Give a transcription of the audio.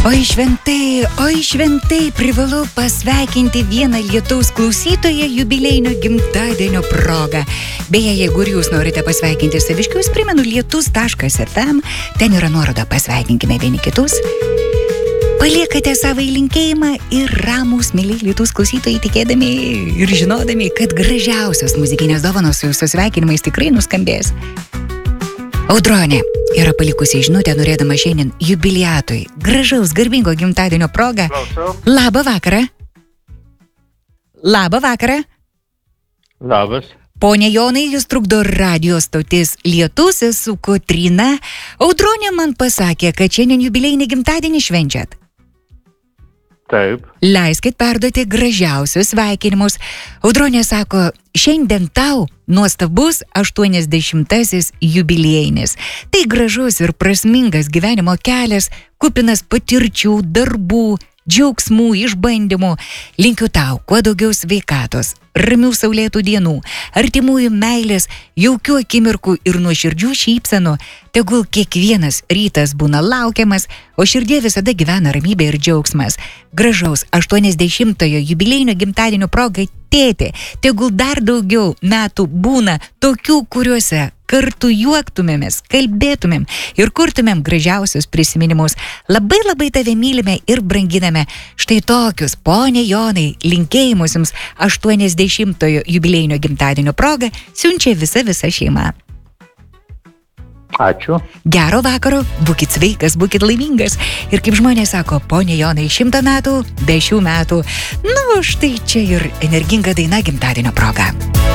Oi šventai, privalau pasveikinti vieną lietaus klausytoją jubiliejinio gimtadienio proga. Beje, jeigu ir jūs norite pasveikinti saviškius, primenu lietus.fm, ten yra nuoroda pasveikinkime vieni kitus. Paliekate savo linkėjimą ir ramūs, mėly lietus klausytojai, tikėdami ir žinodami, kad gražiausios muzikinės dovanos su jūsų sveikinimais tikrai nuskambės. Audronė yra palikusi žinutę, norėdama šiandien jubiliatui gražaus, garbingo gimtadienio proga. Labą vakarą. Labą vakarą. Labas. Pone Jonai, jūs trukdo radijo stotis Lietus, esu Kotryna. Audronė man pasakė, kad šiandien jubiliejinį gimtadienį švenčiat. Taip. Leiskit perduoti gražiausius sveikinimus. Audronė sako, šiandien tau nuostabus 80-asis jubiliejinis. Tai gražus ir prasmingas gyvenimo kelias, kupinas patirčių, darbų, džiaugsmų, išbandymų. Linkiu tau kuo daugiau sveikatos, ramių saulėtų dienų, artimųjų meilės, jaukių akimirkų ir nuoširdžių šypsenų. Tegul kiekvienas rytas būna laukiamas, o širdie visada gyvena ramybė ir džiaugsmas. Gražaus 80-ojo jubiliejinio gimtadienio progai, tėti, tegul dar daugiau metų būna tokių, kuriuose kartu juoktumėmės, kalbėtumėm ir kurtumėm gražiausius prisiminimus. Labai labai tave mylime ir branginame. Štai tokius, ponė Jonai, linkėjimus jums 80-ojo jubiliejinio gimtadienio proga siunčia visa šeima. Ačiū. Gero vakaro, būkit sveikas, būkit laimingas. Ir kaip žmonės sako, ponė Jonai, 100 metų, be šių metų. Nu, štai čia ir energinga daina gimtadienio proga.